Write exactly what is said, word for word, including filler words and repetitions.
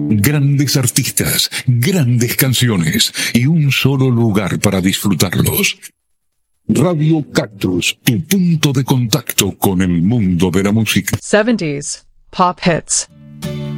Grandes artistas, grandes canciones y un solo lugar para disfrutarlos. Radio Cactus, tu punto de contacto con el mundo de la música. seventies Pop Hits.